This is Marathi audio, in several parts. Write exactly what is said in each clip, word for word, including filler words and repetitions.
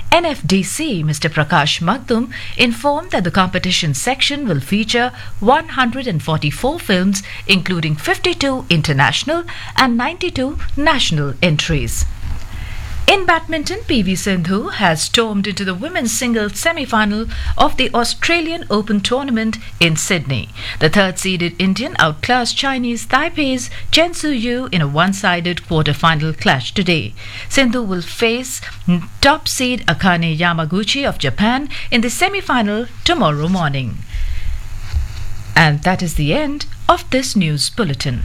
N F D C, Mister Prakash Magdum, informed that the competition section will feature one hundred forty-four films, including fifty-two international and ninety-two national entries. In badminton, P V Sindhu has stormed into the women's singles semi-final of the Australian Open tournament in Sydney. The third-seeded Indian outclassed Chinese Taipei's Chen Su-yu in a one-sided quarter-final clash today. Sindhu will face top seed Akane Yamaguchi of Japan in the semi-final tomorrow morning. And that is the end of this news bulletin.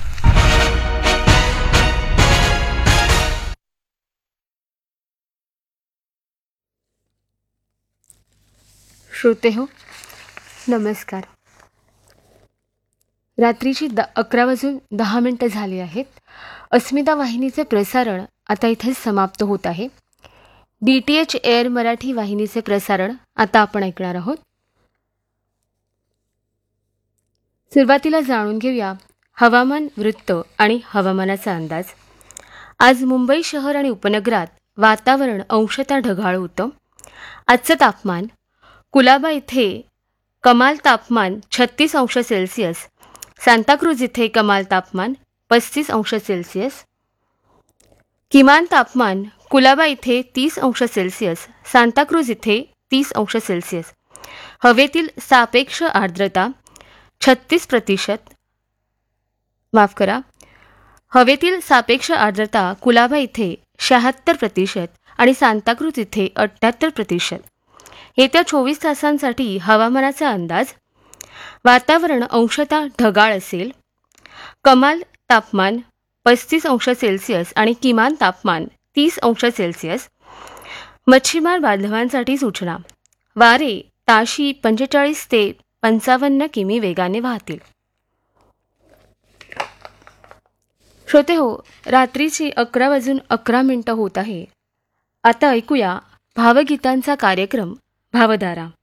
श्रोते हो नमस्कार. रात्रीची द अकरा वाजून दहा मिनटं झाली आहेत. अस्मिता वाहिनीचे प्रसारण आता इथेच समाप्त होत आहे. D T H air Marathi वाहिनीचे प्रसारण आता आपण ऐकणार आहोत. सुरुवातीला जाणून घेऊया हवामान वृत्त आणि हवामानाचा अंदाज. आज मुंबई शहर आणि उपनगरात वातावरण अंशतः ढगाळ होतं. आजचं तापमान कुलाबा इथे कमाल तापमान छत्तीस अंश सेल्सिअस, सांताक्रूज इथे कमाल तापमान पस्तीस अंश सेल्सिअस, किमान तापमान कुलाबा इथे तीस अंश सेल्सिअस, सांताक्रूज इथे तीस अंश सेल्सिअस. हवेतील सापेक्ष आर्द्रता छत्तीस प्रतिशत माफ करा हवेतील सापेक्ष आर्द्रता कुलाबा इथे शहात्तर प्रतिशत आणि सांताक्रूज इथे अठ्ठ्याहत्तर प्रतिशत. येत्या चोवीस तासांसाठी हवामानाचा अंदाज. वातावरण अंशतः ढगाळ असेल. कमाल तापमान पस्तीस अंश सेल्सिअस आणि किमान तापमान तीस अंश सेल्सिअस. मच्छीमार बांधवांसाठी सूचना. वारे ताशी पंचेचाळीस ते पंचावन्न किमी वेगाने वाहतील. श्रोते हो, रात्रीची अकरा वाजून अकरा मिनिटं होत आहे. आता ऐकूया भावगीतांचा कार्यक्रम भावधारा.